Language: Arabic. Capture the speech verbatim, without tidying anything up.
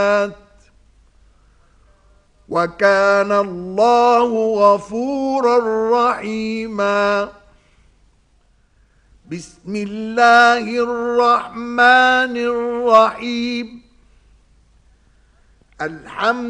وكان الله غفورا رحيما. بسم الله الرحمن الرحيم. الحمد